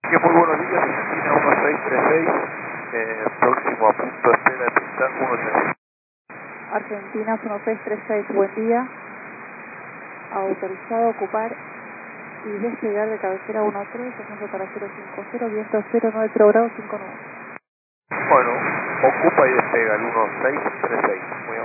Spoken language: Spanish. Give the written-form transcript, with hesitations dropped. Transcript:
Que muy buenos días, Argentina 1636, próximo a punto, espera de pista 136. Argentina 1636, buen día. Autorizado a ocupar y despegar de cabecera 13, ascenso para 050, viento 09 grados 59. Bueno, ocupa y despega el 1636. Muy